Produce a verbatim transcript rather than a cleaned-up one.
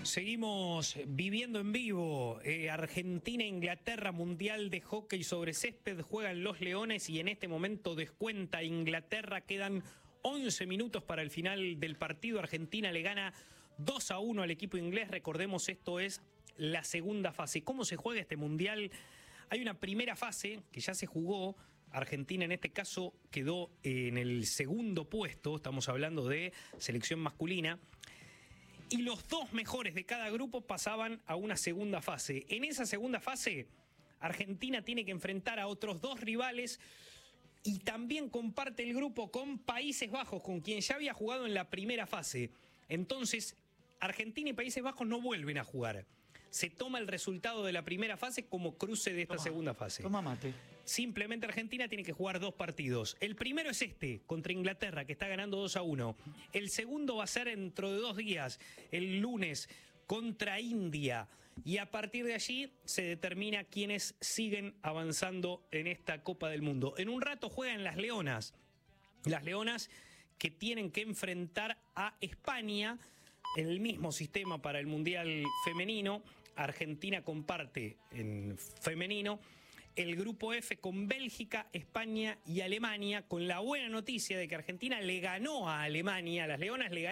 Seguimos viviendo en vivo. Eh, Argentina, Inglaterra, Mundial de Hockey sobre Césped. Juegan los Leones y en este momento descuenta Inglaterra. Quedan once minutos para el final del partido. Argentina le gana dos a uno al equipo inglés. Recordemos, esto es la segunda fase. ¿Cómo se juega este Mundial? Hay una primera fase que ya se jugó. Argentina en este caso quedó en el segundo puesto. Estamos hablando de selección masculina. Y los dos mejores de cada grupo pasaban a una segunda fase. En esa segunda fase, Argentina tiene que enfrentar a otros dos rivales y también comparte el grupo con Países Bajos, con quien ya había jugado en la primera fase. Entonces, Argentina y Países Bajos no vuelven a jugar. Se toma el resultado de la primera fase como cruce de esta toma, segunda fase. Toma mate. Simplemente Argentina tiene que jugar dos partidos. El primero es este, contra Inglaterra, que está ganando dos a uno. El segundo va a ser dentro de dos días, el lunes, contra India. Y a partir de allí se determina quiénes siguen avanzando en esta Copa del Mundo. En un rato juegan las Leonas. Las Leonas que tienen que enfrentar a España en el mismo sistema para el Mundial femenino. Argentina comparte en femenino el grupo F con Bélgica, España y Alemania, con la buena noticia de que Argentina le ganó a Alemania, las Leonas le ganaron